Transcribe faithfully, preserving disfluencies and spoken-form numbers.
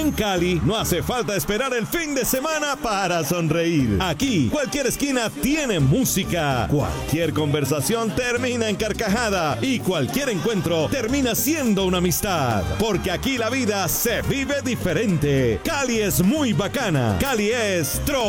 En Cali no hace falta esperar el fin de semana para sonreír. Aquí, cualquier esquina tiene música, cualquier conversación termina en carcajada y cualquier encuentro termina siendo una amistad. Porque aquí la vida se vive diferente. Cali es muy bacana. Cali es Tro